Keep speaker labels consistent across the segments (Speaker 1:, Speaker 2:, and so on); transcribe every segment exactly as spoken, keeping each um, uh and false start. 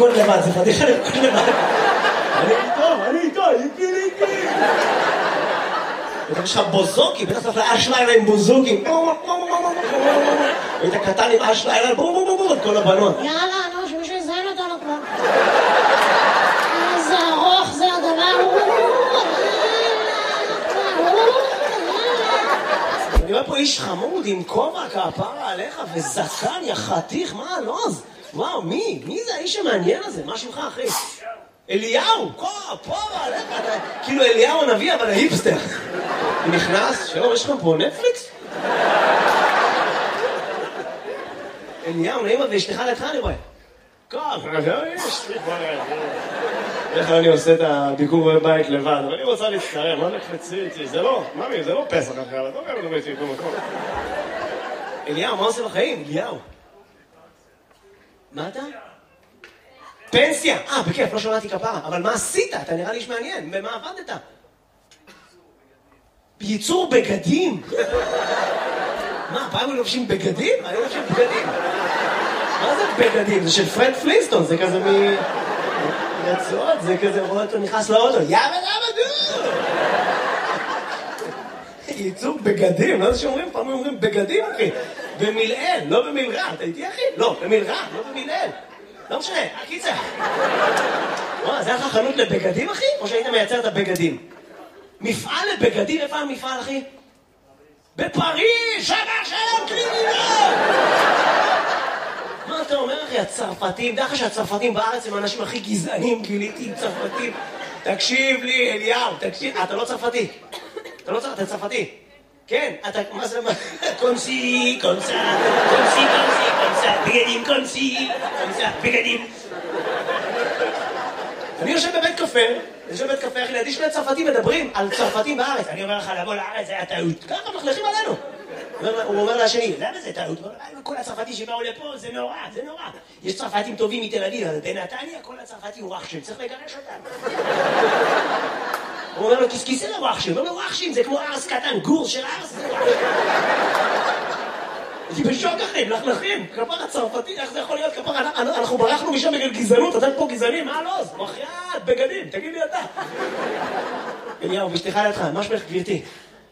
Speaker 1: לרקוד לבד, זה פדיחה לרקוד לבד. אני איתו, אני איתו, איקי ליקי. יש לך בוזוקי, בטח צריך לאש לילה עם בוזוקי. היית קטן עם אש לילה, בואו בואו בואו, כל הבנות.
Speaker 2: יאללה, נו, שמישהו יזיין אותנו כבר. איזה ארוך זה הדבר.
Speaker 1: אני רואה פה איש חמוד עם כובע כפרה עליך וזקן, יא חתיך, מה הלוז? וואו, מי? מי זה האיש המעניין הזה? מה שמך, אחי? אליהו, כפרה עליך, כאילו אליהו הנביא, אבל ההיפסטר. נכנס, שלום, יש לכם פה נטפליקס? אליהו, נעימה, ואשתך לידך אני רואה. כפרה, יש לי כבר... איך אני עושה את הביקור בבית לבד, אבל אני רוצה להצטרם, מה נקפצי איתי? זה לא, ממי, זה לא פסח אחרי, אבל לא גם נובייתי איתו מקום. אליהו, מה עושה בחיים? אליהו. מה אתה? פנסיה! אה, בכיף, לא שמעתי כפרה, אבל מה עשית? אתה נראה לי איש מעניין, במה עבדת? ייצור בגדים? מה, פעם הם לובשים בגדים? אני לא לובשים בגדים. מה זה בגדים? זה של פרד פלינסטון, זה כזה מ... רצועות, זה כזה, רואה אותו נכנס לאוטו, יאבא יאבא דו! ייצוג בגדים, לא זה שאומרים, פעם אומרים בגדים, אחי. במילאל, לא במילרע, אתה איתי, אחי? לא, במילרע, לא במילאל. לא משנה, הקיצר. וואו, זה היה לך חנות לבגדים, אחי? או שהיית מייצר את הבגדים? מפעל לבגדים, איפה המפעל, אחי? בפריז, שבר שלום קלימינות! מה אתה אומר, אחי? הצרפתים, דרך שהצרפתים בארץ הם האנשים הכי גזענים, גיליתי עם צרפתים. תקשיב לי, אליהו, תקשיב. אתה לא צרפתי. אתה לא צרפתי, אתה צרפתי. כן, אתה, מה זה, מה? קונסי, קונסה, קונסי, קונסי, קונסה, בגדים, קונסי, קונסה, בגדים. אני יושב בבית קפה, אני יושב בבית קפה, אחי, לידי שני צרפתים מדברים על צרפתים בארץ. אני אומר לך, לבוא לארץ, זה היה טעות. ככה מחלכים עלינו. הוא אומר לשני, למה זה טעות? כל הצרפתי שבאו לפה, זה נורא, זה נורא. יש צרפתים טובים מתל אביב, אבל בנתניה כל הצרפתי הוא רחשים, צריך לגרש אותם. הוא אומר לו, כיסכיסי לרחשים, הוא אומר לו, רחשים, זה כמו ארס קטן, גור של ארס, זה רחשים. אני בשוק אחי, מלכלכים, כפר הצרפתי, איך זה יכול להיות? כפר, אנחנו ברחנו משם בגלל גזענות, אתם פה גזענים, מה לא? בחייאת, בגדים, תגיד לי אתה. אליהו, ואשתך לידך, מה שמך גבירתי?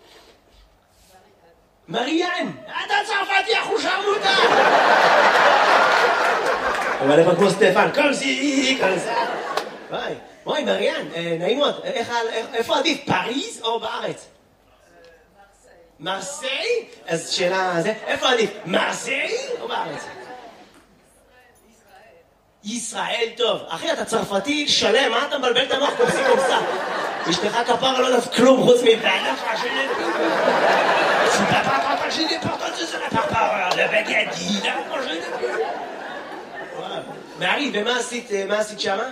Speaker 1: מריאן, אתה צרפתי, אחו שרמוטה! אבל איפה כמו סטפן, קומסי, קומסה. וואי, וואי, מריאן, נעים מאוד, איפה עדיף, פריז או בארץ? מרסיי? אז שאלה, איפה עדיף, מרסיי או בארץ? ישראל טוב. אחי, אתה צרפתי שלם, מה אתה מבלבל את המוח קומסי קומסה? אשתך כפרה לא יודעת כלום חוץ מבעלה פרשנית. C'est pas pas pas pas j'ai des portes de la papa la baguette là moi je voilà mais arrive ומה עשית מה עשית שמה?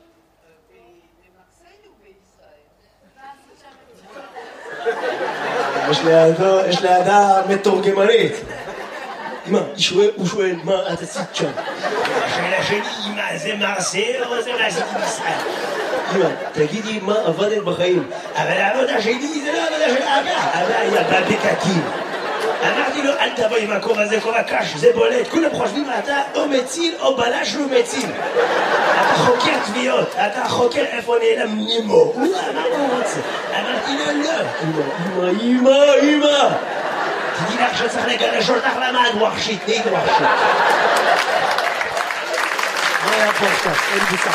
Speaker 1: יש לידה מתורגמנית. אמא, הוא שואל מה את עשית שם? השאלה שלי, אמא, זה מרסיי או זה מה עשית בישראל? אמא, תגידי מה עבדת בחיים. אבל העבודה שלי זה לא עבודה של אבא. אבא היה בבקקים. אמרתי לו, אל תבוא עם הכובע הזה, כובע קש, זה בולט. כולם חושבים, אתה או מציל או בלש לא מציל. אתה חוקר תביעות, אתה חוקר איפה נעלם נימו. הוא אמר הוא רוצה. אמרתי לו, לא. אמא, אמא, אמא. תדעי לך שצריך לגרש אותך למה את ווחשית, נהיית ווחשית. מה היה פה עכשיו? אין בוצע.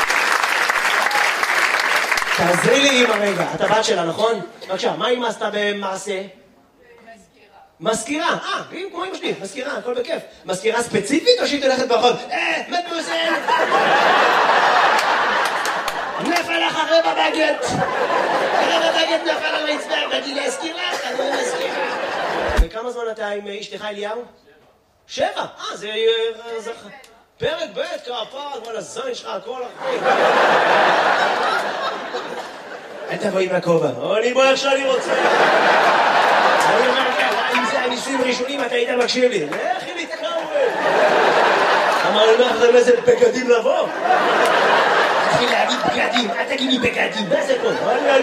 Speaker 1: תעזרי לי אמא רגע, אתה בת שלה, נכון? בבקשה, מה אמא עשתה במעשה? מזכירה, אה, כמו אמא שלי, מזכירה, הכל בכיף. מזכירה ספציפית או שהיא תלכת ברחוב? אה, מדמוזל! נפל לך רבע בגט! רבע בגט נפל על הרצפה, באתי להזכירה, אני לא מזכירה. וכמה זמן אתה עם אשתך אליהו? שבע, אה, זה... פרק ב' כפרה, כל הזין שלך, הכל אחרי. אל תבוא עם הכובע, אני בוא איך שאני רוצה. אני אומר לך, אם זה הניסויים ראשונים, אתה היית מקשיב לי. לכי להתקרב. אמר לי, מה לך איזה בגדים לבוא? תתחיל להגיד בגדים, אל תגיד לי בגדים, מה זה פה?